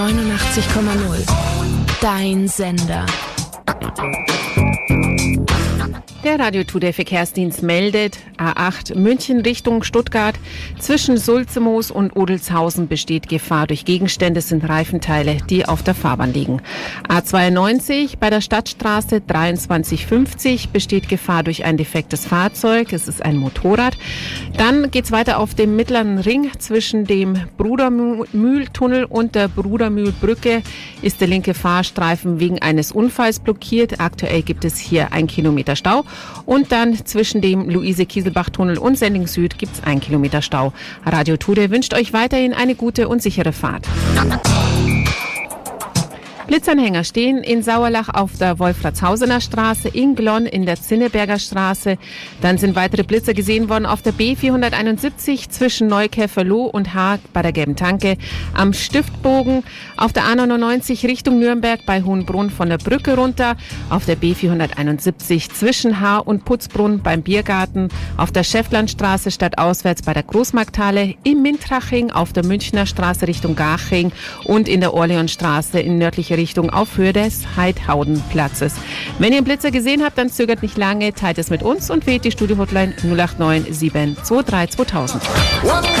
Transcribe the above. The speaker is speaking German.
89,0. Dein Sender. Der Radio Today Verkehrsdienst meldet, A8 München Richtung Stuttgart. Zwischen Sulzemoos und Odelshausen besteht Gefahr durch Gegenstände, sind Reifenteile, die auf der Fahrbahn liegen. A92 bei der Stadtstraße 2350 besteht Gefahr durch ein defektes Fahrzeug. Es ist ein Motorrad. Dann geht's weiter auf dem Mittleren Ring. Zwischen dem Brudermühltunnel und der Brudermühlbrücke ist der linke Fahrstreifen wegen eines Unfalls blockiert. Aktuell gibt es hier 1 Kilometer Stau. Und dann zwischen dem Luise-Kieselbach-Tunnel und Sendling Süd gibt es 1 Kilometer Stau. Radio Today wünscht euch weiterhin eine gute und sichere Fahrt. Blitzanhänger stehen in Sauerlach auf der Wolfratshausener Straße, in Glonn in der Zinneberger Straße. Dann sind weitere Blitzer gesehen worden auf der B471 zwischen Neukäferloh und Haag bei der Gelben Tanke, am Stiftbogen, auf der A99 Richtung Nürnberg bei Hohenbrunn von der Brücke runter, auf der B471 zwischen Haar und Putzbrunn beim Biergarten, auf der Schäftlandstraße stadtauswärts bei der Großmarkthalle, im Mintraching, auf der Münchner Straße Richtung Garching und in der Orleansstraße in nördlicher Richtung auf Höhe des Heidhaudenplatzes. Wenn ihr einen Blitzer gesehen habt, dann zögert nicht lange, teilt es mit uns und wählt die Studio-Hotline 089 723 2000.